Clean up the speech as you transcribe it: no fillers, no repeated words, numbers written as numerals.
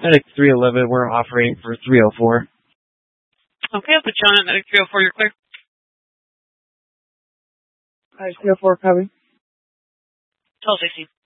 Medic 311, we're offering for 304. Okay, I'll put you on at Medic 304. You're clear. Alright, 304, copy. 1216.